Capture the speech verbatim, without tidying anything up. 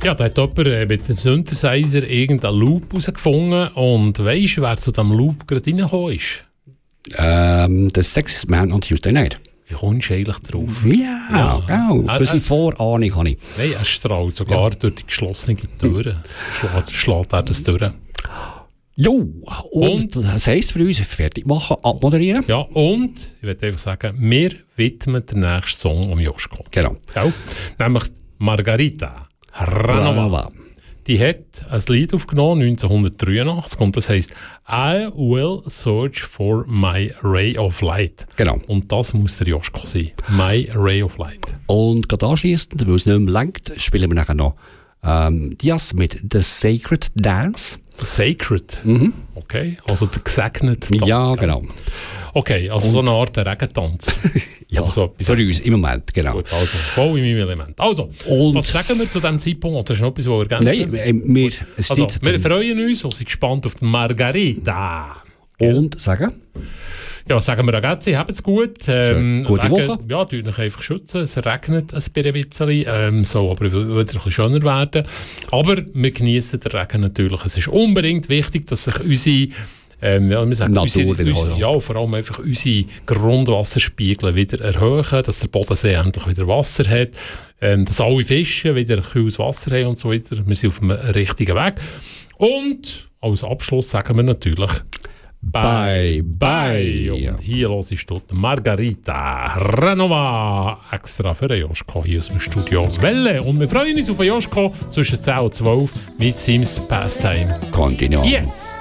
Ja, da hat jemand äh, mit dem Synthesizer irgendeinen Loop herausgefunden und weisst du, wer zu diesem Loop gerade reingekommen ist? Ähm, The Sexiest Man on Tuesday Night. Wie kommst du eigentlich drauf? Ja, ja. Genau. Er, Das ist Vorahnung, habe ich. Nein, er strahlt sogar ja. durch die geschlossene Tür. Schlägt, schlägt er das durch. Jo, und, und das heisst für uns, fertig machen, abmoderieren. Ja, und ich würde einfach sagen, wir widmen den nächsten Song um Joschko. Genau. Ja, nämlich Margarita Ranova. Die hat ein Lied aufgenommen, neunzehnhundertdreiundachtzig, und das heisst I Will Search for My Ray of Light. Genau. Und das muss der Joschko sein. My Ray of Light. Und gerade anschliessend, weil es nicht mehr reicht, spielen wir nachher noch ähm, Diaz mit The Sacred Dance. The Sacred? Mhm. Okay, also der gesegnete Tanz. Ja, genau. Okay, also und so eine Art Regentanz. Ja, also so für uns im Moment, genau. Gut, also voll in meinem Element. Also, und was sagen wir zu diesem Zeitpunkt? Oder ist noch etwas, was wir ergänzen? Nein, wir, es also, wir freuen uns und sind gespannt auf die Margarita. Und sagen? Ja, sagen wir ragazzi, habt's gut. Ähm, gute Regen, Woche. Ja, tut euch einfach schützen. Es regnet ein bisschen, ähm, soll aber wieder ein bisschen schöner werden. Aber wir genießen den Regen natürlich. Es ist unbedingt wichtig, dass sich unsere Ähm, ja, wir sagen, Natur unsere, unsere, ja, vor allem einfach unsere Grundwasserspiegel wieder erhöhen, dass der Bodensee endlich wieder Wasser hat, ähm, dass alle Fische wieder kühles Wasser haben und so weiter. Wir sind auf dem richtigen Weg. Und als Abschluss sagen wir natürlich Bye, bye. Und hier hörst du Margarita Ranova extra für den Joschko hier aus dem Studio Welle. Und wir freuen uns auf den Joschko zwischen zehn und zwölf mit seinem Pastime. Continuum. Yes!